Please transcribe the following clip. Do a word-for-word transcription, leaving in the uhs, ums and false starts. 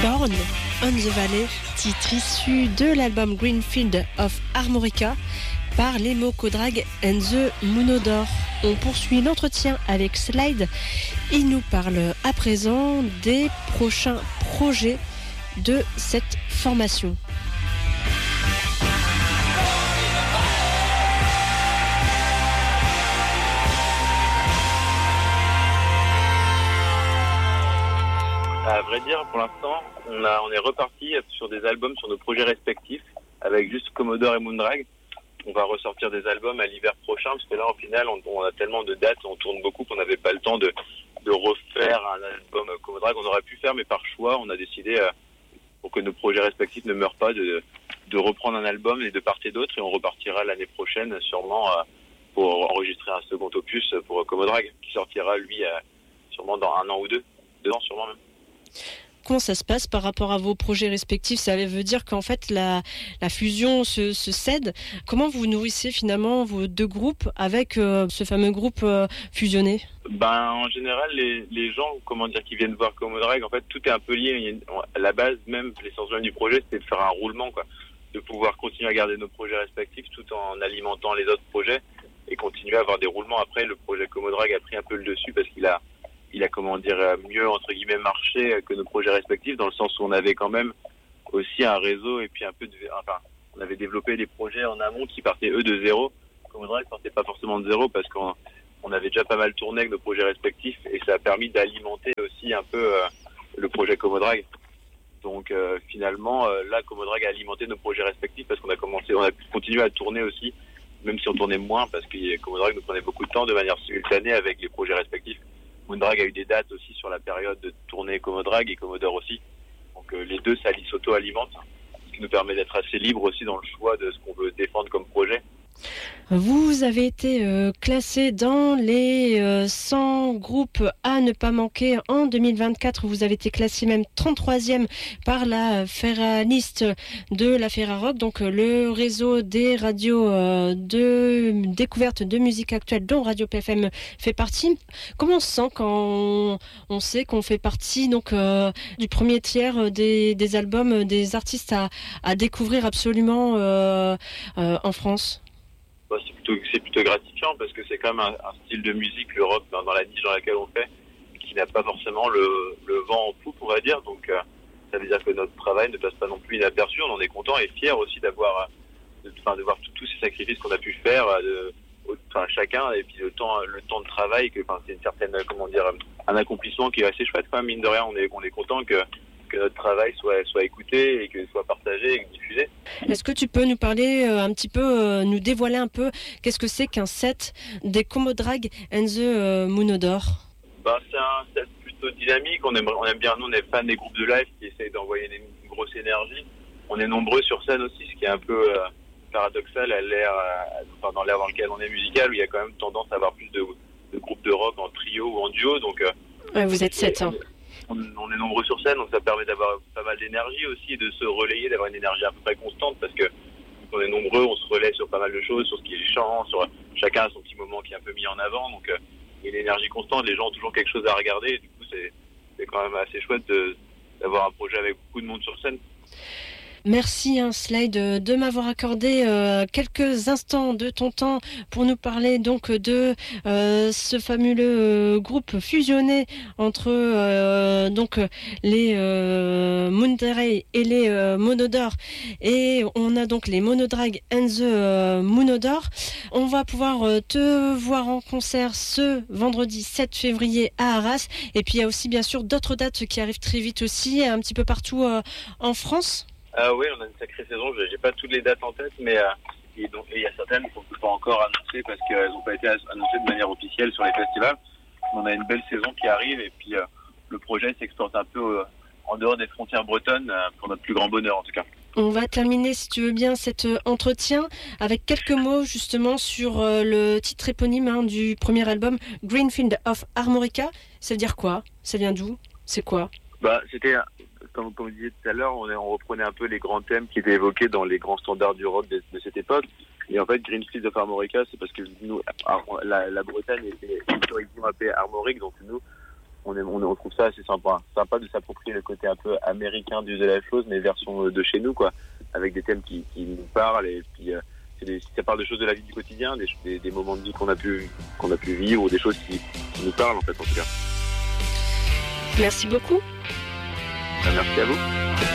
Born on the Valley, titre issu de l'album Greenfield of Armorica par les Mokodrag and the Moonodore. On poursuit l'entretien avec Slide. Il nous parle à présent des prochains projets de cette formation. À vrai dire, pour l'instant, on, a, on est reparti sur des albums sur nos projets respectifs, avec juste Commodore et Moondrag. On va ressortir des albums à l'hiver prochain, parce que là, au final, on, on a tellement de dates, on tourne beaucoup qu'on n'avait pas le temps de, de refaire un album Commodore. On aurait pu faire, mais par choix, on a décidé, euh, pour que nos projets respectifs ne meurent pas, de, de reprendre un album et de part et d'autre, et on repartira l'année prochaine, sûrement, euh, pour enregistrer un second opus pour Commodore, qui sortira, lui, euh, sûrement dans un an ou deux. Deux ans, sûrement même. Comment ça se passe par rapport à vos projets respectifs? Ça veut dire qu'en fait la, la fusion se, se cède. Comment vous nourrissez finalement vos deux groupes avec euh, ce fameux groupe euh, fusionné? Ben en général les, les gens comment dire qui viennent voir Commodore, en fait tout est un peu lié. Il y a une, à la base même l'essence même du projet c'était de faire un roulement quoi, de pouvoir continuer à garder nos projets respectifs tout en alimentant les autres projets et continuer à avoir des roulements. Après le projet Commodore a pris un peu le dessus parce qu'il a il a, comment dire, mieux, entre guillemets, marché que nos projets respectifs, dans le sens où on avait quand même aussi un réseau et puis un peu de, enfin, on avait développé des projets en amont qui partaient, eux, de zéro. Commodore ne partait pas forcément de zéro parce qu'on on avait déjà pas mal tourné avec nos projets respectifs et ça a permis d'alimenter aussi un peu euh, le projet Commodore. Donc, euh, finalement, euh, là, Commodore a alimenté nos projets respectifs parce qu'on a commencé, on a pu continuer à tourner aussi, même si on tournait moins parce que Commodore nous prenait beaucoup de temps de manière simultanée avec les projets respectifs. Moondrag a eu des dates aussi sur la période de tournée Commodore et Commodore aussi. Donc euh, les deux s'auto-alimentent, ce qui nous permet d'être assez libre aussi dans le choix de ce qu'on veut défendre comme projet. Vous avez été euh, classé dans les euh, cent groupes à ne pas manquer en deux mille vingt-quatre. Vous avez été classé même trente-troisième par la Ferraliste de la Ferrarock, donc euh, le réseau des radios euh, de découverte de musique actuelle dont Radio P F M fait partie. Comment on se sent quand on, on sait qu'on fait partie donc euh, du premier tiers des, des albums des artistes à, à découvrir absolument euh, euh, en France? Bah, c'est plutôt, c'est plutôt gratifiant parce que c'est quand même un, un style de musique, le rock, dans, dans la niche dans laquelle on fait, qui n'a pas forcément le, le vent en poupe, on va dire. Donc, euh, ça veut dire que notre travail ne passe pas non plus inaperçu. On en est content et fier aussi d'avoir, de, enfin, de voir tous ces sacrifices qu'on a pu faire, de, enfin, chacun, et puis le temps, le temps de travail, que, enfin, c'est une certaine, comment dire, un accomplissement qui est assez chouette, quand même, mine de rien. On est, on est content que, que notre travail soit, soit écouté et que soit partagé et diffusé. Est-ce que tu peux nous parler euh, un petit peu, euh, nous dévoiler un peu qu'est-ce que c'est qu'un set des Commodore and the euh, Moonodore? Ben, c'est un set plutôt dynamique. On aime, on aime bien, nous on est fans des groupes de live qui essayent d'envoyer une grosse énergie. On est nombreux sur scène aussi, ce qui est un peu euh, paradoxal à l'ère, euh, enfin, dans l'ère dans laquelle on est musical, où il y a quand même tendance à avoir plus de, de groupes de rock en trio ou en duo. Donc, euh, ouais, vous êtes sept, hein. On, on est nombreux sur scène, donc ça permet d'avoir pas mal d'énergie aussi et de se relayer, d'avoir une énergie à peu près constante parce que on est nombreux, on se relaie sur pas mal de choses, sur ce qui est chant, sur chacun a son petit moment qui est un peu mis en avant, donc euh, il y a une énergie constante, les gens ont toujours quelque chose à regarder, et du coup c'est, c'est quand même assez chouette de, d'avoir un projet avec beaucoup de monde sur scène. Merci hein, Slide de m'avoir accordé euh, quelques instants de ton temps pour nous parler donc de euh, ce fameux euh, groupe fusionné entre euh, donc les euh, Moondrag et les euh, Moonodore, et on a donc les Monodrag and the euh, Moonodore. On va pouvoir euh, te voir en concert ce vendredi sept février à Arras, et puis il y a aussi bien sûr d'autres dates qui arrivent très vite aussi un petit peu partout euh, en France. Ah oui, on a une sacrée saison, je n'ai pas toutes les dates en tête, mais euh, et donc, et il y a certaines qu'on ne peut pas encore annoncer parce qu'elles n'ont pas été annoncées de manière officielle sur les festivals. On a une belle saison qui arrive et puis euh, le projet s'exporte un peu euh, en dehors des frontières bretonnes, euh, pour notre plus grand bonheur en tout cas. On va terminer, si tu veux bien, cet entretien avec quelques mots justement sur euh, le titre éponyme hein, du premier album, Greenfield of Armorica. Ça veut dire quoi? Ça vient d'où? C'est quoi? Bah, c'était... Comme, comme je disais tout à l'heure, on, est, on reprenait un peu les grands thèmes qui étaient évoqués dans les grands standards du rock de, de cette époque. Et en fait, Greenfield of Armorica, c'est parce que nous, la, la Bretagne était historiquement appelée armorique, donc nous, on, est, on, on trouve ça assez sympa, sympa de s'approprier le côté un peu américain du de la chose, mais version de chez nous, quoi, avec des thèmes qui, qui nous parlent et puis euh, c'est des, ça parle de choses de la vie du quotidien, des, des, des moments de vie qu'on a pu qu'on a pu vivre ou des choses qui, qui nous parlent en fait en tout cas. Merci beaucoup. Merci à vous.